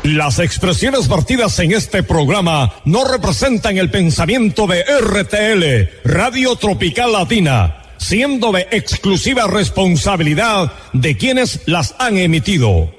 Las expresiones vertidas en este programa no representan el pensamiento de RTL, Radio Tropical Latina, siendo de exclusiva responsabilidad de quienes las han emitido.